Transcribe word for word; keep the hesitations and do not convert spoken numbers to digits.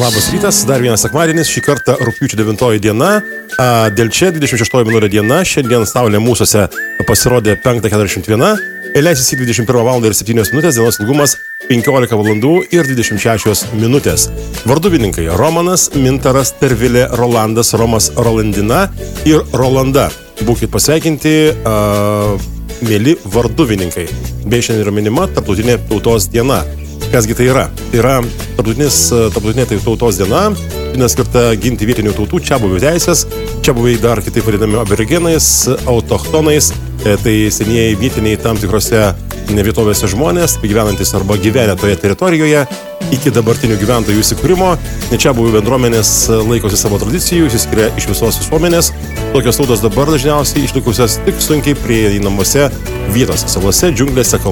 Labas rytas, dar vienas sekmadienis, šį kartą rugpjūčio devintoji diena, dėl čia dvidešimt šeštoji mėnulio diena, šiandien saulė mūsuose pasirodė penktą keturiasdešimt viena, leisis į dvidešimt pirmą valandą ir septynios minutės, dienos ilgumas penkiolika valandų ir dvidešimt šešios minutės. Varduvininkai Romanas, Mintaras, Tervilė, Rolandas, Romas, Rolandina ir Rolanda. Būkit pasveikinti, uh, mėly varduvininkai. Bei šiandien yra minima tarptautinė tautos diena. Kasgi tai yra? Tai yra tarptautinė tautos diena, diena skirta ginti vietinių tautų čiabuvių teisės. Čiabuviai dar kitaip vadinami aborigenais, autochtonais, tai senieji vietiniai tam tikrose vietovėse žmonės, gyvenantis arba gyvenę toje teritorijoje iki dabartinių gyventojų įsikūrimo. Čiabuvių bendruomenės laikosi savo tradicijų, išsiskiria iš visos visuomenės. Tokios tautos dabar dažniausiai išlikusios tik sunkiai prieinamose vietose, salose, džiunglėse, kalnuose.